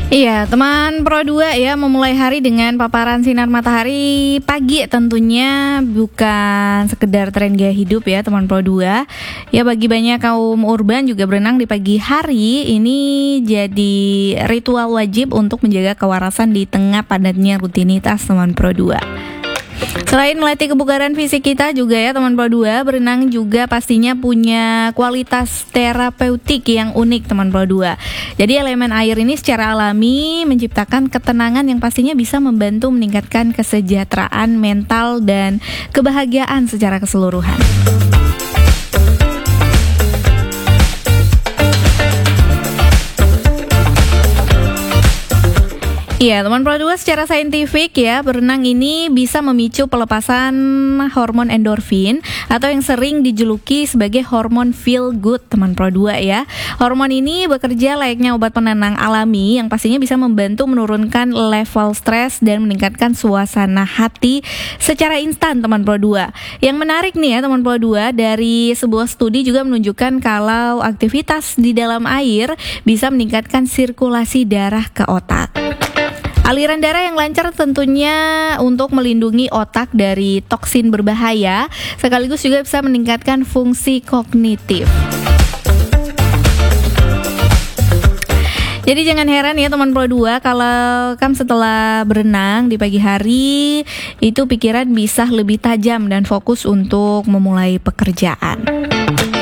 Iya, teman Pro 2 ya, memulai hari dengan paparan sinar matahari pagi tentunya bukan sekedar tren gaya hidup ya teman Pro 2. Ya, bagi banyak kaum urban juga berenang di pagi hari ini jadi ritual wajib untuk menjaga kewarasan di tengah padatnya rutinitas teman Pro 2. Selain melatih kebugaran fisik kita juga ya teman Pro 2, berenang juga pastinya punya kualitas terapeutik yang unik teman Pro 2. Jadi elemen air ini secara alami menciptakan ketenangan yang pastinya bisa membantu meningkatkan kesejahteraan mental dan kebahagiaan secara keseluruhan. Iya, teman Pro 2, secara saintifik ya, berenang ini bisa memicu pelepasan hormon endorfin atau yang sering dijuluki sebagai hormon feel good teman Pro 2 ya. Hormon ini bekerja layaknya obat penenang alami yang pastinya bisa membantu menurunkan level stres dan meningkatkan suasana hati secara instan teman Pro 2. Yang menarik nih ya teman Pro 2, dari sebuah studi juga menunjukkan kalau aktivitas di dalam air bisa meningkatkan sirkulasi darah ke otak. Aliran darah yang lancar tentunya untuk melindungi otak dari toksin berbahaya, sekaligus juga bisa meningkatkan fungsi kognitif. Jadi jangan heran ya teman Pro 2 kalau setelah berenang di pagi hari itu pikiran bisa lebih tajam dan fokus untuk memulai pekerjaan.